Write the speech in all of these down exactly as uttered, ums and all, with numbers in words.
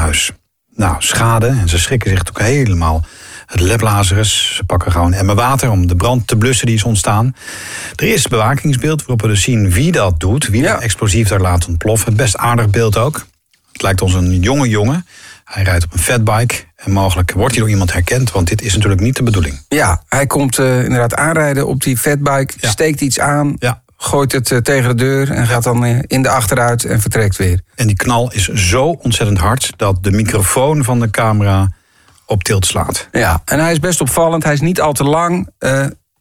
huis. Nou, schade. En ze schrikken zich ook helemaal het leplazerus. Ze pakken gewoon een emmer water om de brand te blussen die is ontstaan. Er is bewakingsbeeld waarop we dus zien wie dat doet. Wie ja. dat explosief daar laat ontploffen. Best aardig beeld ook. Het lijkt ons een jonge jongen. Hij rijdt op een fatbike en mogelijk wordt hij door iemand herkend, want dit is natuurlijk niet de bedoeling. Ja, hij komt uh, inderdaad aanrijden op die fatbike, ja. steekt iets aan, ja. gooit het uh, tegen de deur en gaat dan uh, in de achteruit en vertrekt weer. En die knal is zo ontzettend hard dat de microfoon van de camera op tilt slaat. Ja, en hij is best opvallend, hij is niet al te lang, uh,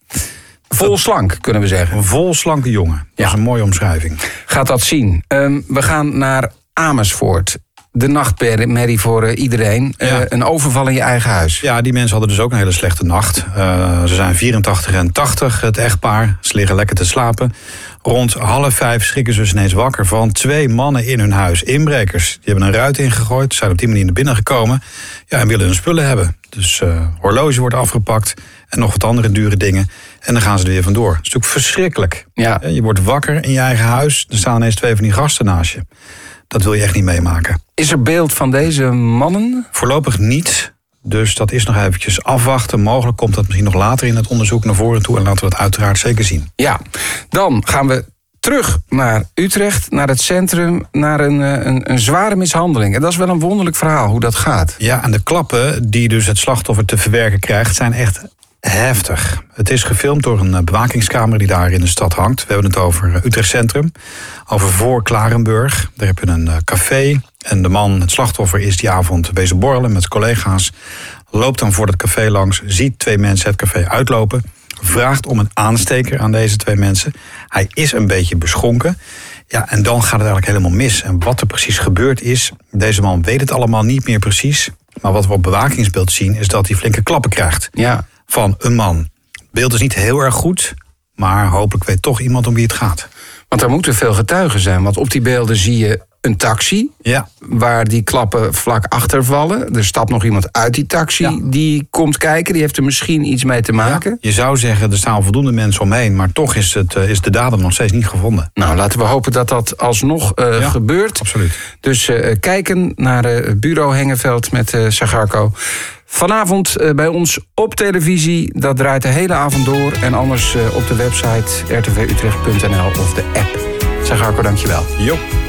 vol slank kunnen we zeggen. Een vol slanke jongen, dat ja. is een mooie omschrijving. Gaat dat zien. Um, we gaan naar Amersfoort. De nachtmerrie voor uh, iedereen. Uh, ja. Een overval in je eigen huis. Ja, die mensen hadden dus ook een hele slechte nacht. Uh, ze zijn vierentachtig en tachtig, het echtpaar. Ze liggen lekker te slapen. Rond half vijf schrikken ze dus ineens wakker van twee mannen in hun huis. Inbrekers. Die hebben een ruit ingegooid, zijn op die manier naar binnen gekomen. Ja, en willen hun spullen hebben. Dus uh, horloge wordt afgepakt en nog wat andere dure dingen. En dan gaan ze er weer vandoor. Dat is natuurlijk verschrikkelijk. Ja. Je wordt wakker in je eigen huis. Er staan ineens twee van die gasten naast je. Dat wil je echt niet meemaken. Is er beeld van deze mannen? Voorlopig niet. Dus dat is nog eventjes afwachten. Mogelijk komt dat misschien nog later in het onderzoek naar voren toe. En laten we dat uiteraard zeker zien. Ja, dan gaan we terug naar Utrecht, naar het centrum, naar een, een, een zware mishandeling. En dat is wel een wonderlijk verhaal, hoe dat gaat. Ja, en de klappen die dus het slachtoffer te verwerken krijgt, zijn echt heftig. Het is gefilmd door een bewakingskamer die daar in de stad hangt. We hebben het over Utrecht Centrum, over voor Klarenburg. Daar heb je een café en de man, het slachtoffer, is die avond wezen borrelen met collega's. Loopt dan voor het café langs, ziet twee mensen het café uitlopen, vraagt om een aansteker aan deze twee mensen. Hij is een beetje beschonken. Ja, en dan gaat het eigenlijk helemaal mis. En wat er precies gebeurd is, deze man weet het allemaal niet meer precies. Maar wat we op bewakingsbeeld zien, is dat hij flinke klappen krijgt. Ja. Van een man. Het beeld is niet heel erg goed, maar hopelijk weet toch iemand om wie het gaat. Want er moeten veel getuigen zijn, want op die beelden zie je een taxi, ja. waar die klappen vlak achter vallen. Er stapt nog iemand uit die taxi, ja. die komt kijken, die heeft er misschien iets mee te maken. Ja. Je zou zeggen, er staan voldoende mensen omheen, maar toch is, het, is de dader nog steeds niet gevonden. Nou, laten we hopen dat dat alsnog uh, ja, gebeurt. Absoluut. Dus uh, kijken naar uh, Bureau Hengeveld met uh, Sagarco. Vanavond uh, bij ons op televisie, dat draait de hele avond door. En anders uh, op de website r t v utrecht punt n l of de app. Sagarco, dankjewel. Jo.